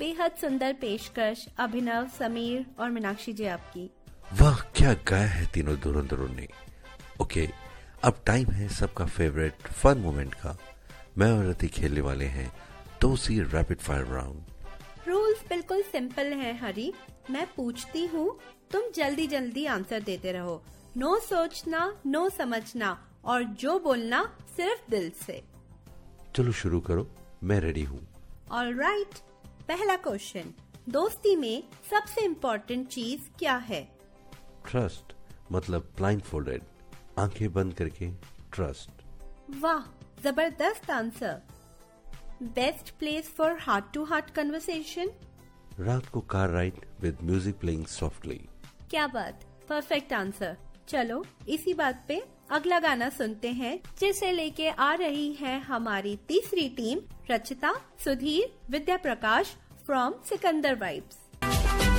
बेहद सुंदर पेशकश अभिनव, समीर और मीनाक्षी जी आपकी। वाह क्या गाया है तीनों धुरंधरों ने। ओके, अब टाइम है सबका फेवरेट फन मोमेंट का। मैं और रति खेलने वाले हैं दोसी रैपिड फायर राउंड। रूल्स बिल्कुल सिंपल हैं हरी। मैं पूछती हूँ, तुम जल्दी जल्दी आंसर देते रहो। नो सोचना, नो समझना और जो बोलना सिर्फ दिल से। चलो शुरू करो, मैं रेडी हूँ। ऑलराइट, पहला क्वेश्चन, दोस्ती में सबसे इम्पोर्टेंट चीज क्या है? ट्रस्ट, मतलब ब्लाइंड फोल्डेड, आंखें बंद करके ट्रस्ट। वाह, जबरदस्त answer. Best place for heart to heart conversation? रात को car ride with music playing softly. क्या बात, परफेक्ट आंसर। चलो इसी बात पे अगला गाना सुनते हैं, जिसे लेके आ रही है हमारी तीसरी team, Rachita, Sudhir, Vidya Prakash from Sikandar vibes.